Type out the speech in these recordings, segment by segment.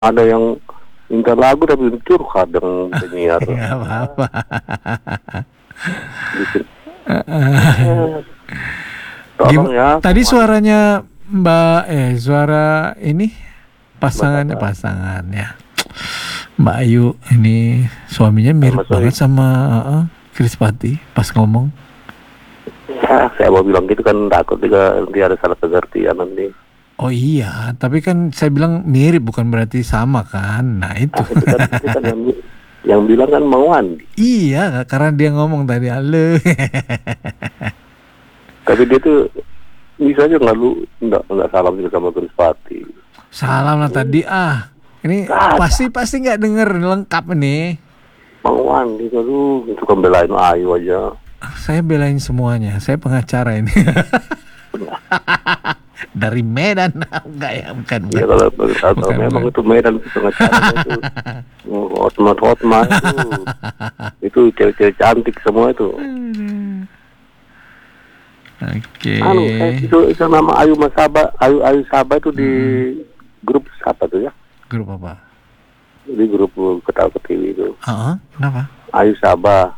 Ada yang minta lagu tapi curhat dengan penyiar. Nggak apa-apa. Bikin. Tolong ya. Tadi suaranya suara ini pasangan ya. Mbak Ayu ini suaminya mirip banget sama Krispati pas ngomong. Ya, saya mau bilang gitu kan takut juga nanti ada salah pengertian nanti. Oh iya, tapi kan saya bilang mirip bukan berarti sama kan. Nah itu. Itu kan yang bilang kan mau Andi. Iya, karena dia ngomong tadi halo. Tapi dia tuh bisa aja nggak salam juga sama Krispati. Salam lah tadi Ini pasti nggak denger lengkap nih. Mau Andi tuh suka belain Ayu aja. Saya belain semuanya. Saya pengacara ini. Dari Medan enggak ya, bukan. Ya kalau memang itu Medan pengacaranya itu hotmat itu cewek-cewek cantik semua itu. Oke. Itu nama Ayu Sabah itu di grup apa tuh ya? Grup apa? Di grup Ketawa Ketiwi itu. Kenapa? Ayu Sabah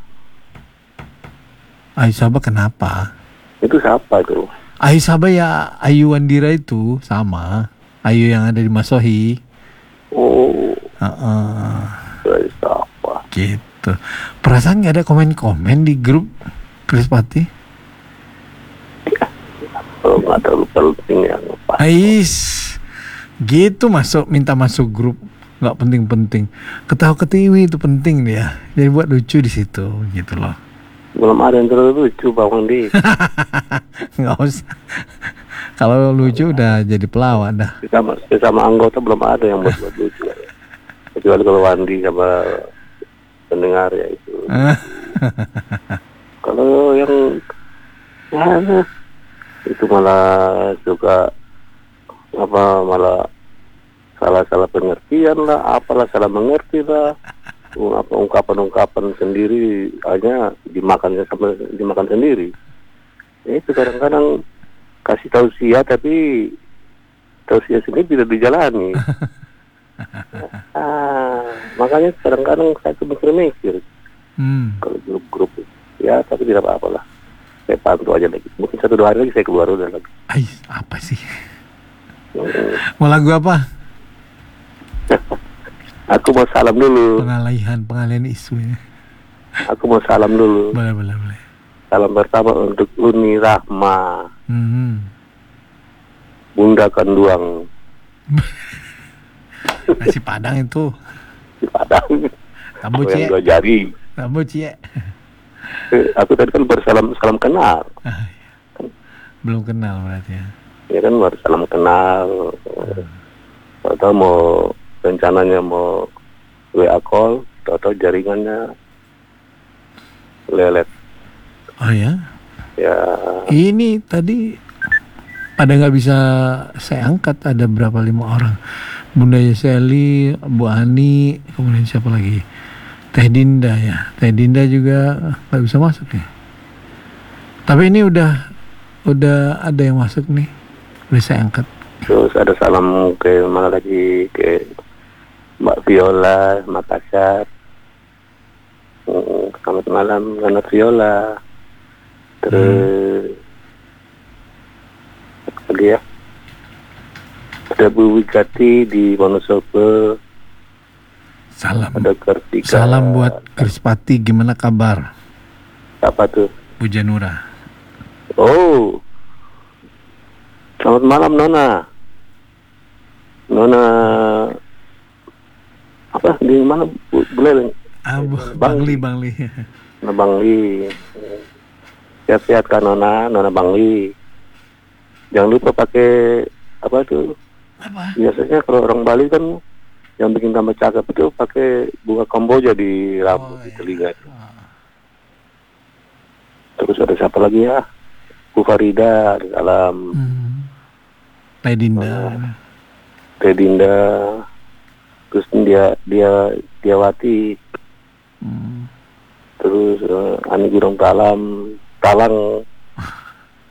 kenapa? Itu siapa itu? Ayu Sabah ya Ayu Wandira itu sama Ayu yang ada di Masohi. Oh. Ayu Sabah. Gitu. Perasaan nggak ada komen-komen di grup Krispati? Kalau nggak terlalu penting ya. Gitu minta masuk grup nggak penting-penting. Ketawa Ketiwi itu penting dia. Jadi buat lucu di situ gitu loh. Belum ada yang terlalu lucu Bang Andi. Nggak usah. Kalau lucu udah jadi pelawak dah. Sama anggota belum ada yang buat lucu. Kecuali kalau Andi sama pendengar ya itu. Kalau yang itu malah suka malah salah pengertian lah, apalah salah mengerti lah. Ungkapan sendiri hanya dimakan sendiri. Itu kadang-kadang kasih tausiah tapi tausiah sendiri tidak dijalani. Makanya kadang-kadang saya tuh mikir kalau grup ya, tapi tidak apa-apa lah. Saya pantau aja lagi. Mungkin 1-2 hari lagi saya keluar udah lagi. Apa sih? Mau lagu apa? Aku mau salam dulu. Pengalihan isu ya. Aku mau salam dulu. Boleh. Salam pertama untuk Uni Rahma. Bunda Kanduang. Nasi Padang itu. Nasi Padang. Tambu cie. Dua jari. Tambu cie. Aku tadi kan salam kenal. Belum kenal berarti ya. Ya kan baru salam kenal. Atau rencananya mau WA call, atau jaringannya lelet. Oh ya? Ya. Ini tadi pada nggak bisa saya angkat, ada berapa 5 orang. Bunda Yeseli, Bu Ani, kemudian siapa lagi? Teh Dinda ya. Teh Dinda juga nggak bisa masuk nih. Tapi ini udah ada yang masuk nih. Udah saya angkat. Terus ada salam ke mana lagi, ke Mbak Viola Makassar. Selamat malam Mbak Viola. Terus apa lagi ya? Ada Bu Wigati di Wonosobo. Salam. Ada Kartika. Salam buat Krispati, gimana kabar? Apa tuh? Bu Janura. Oh. Selamat malam Nona. Nona apa di mana boleh? Bangli. Nona Bangli. Sehat-sehat kan Nona Bangli. Jangan lupa pakai apa tuh? Apa? Biasanya kalau orang Bali kan yang bikin tambah cakep itu pakai bunga kamboja di rambut, di telinga. Terus ada siapa lagi ya? Bu Farida, salam. Teh Dinda. Terus dia Wati. Terus Ani Gurung Talang